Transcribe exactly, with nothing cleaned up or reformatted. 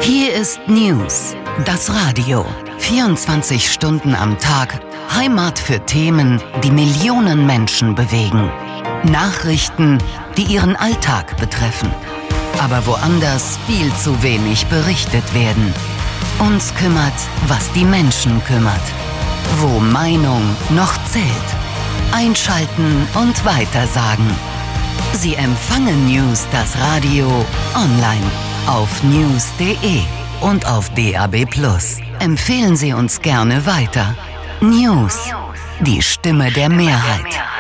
Hier ist News, das Radio. vierundzwanzig Stunden am Tag, Heimat für Themen, die Millionen Menschen bewegen. Nachrichten, die ihren Alltag betreffen. Aber woanders viel zu wenig berichtet werden. Uns kümmert, was die Menschen kümmert. Wo Meinung noch zählt. Einschalten und weitersagen. Sie empfangen News, das Radio, online auf news punkt de und auf D A B plus. Empfehlen Sie uns gerne weiter. News, die Stimme der Mehrheit.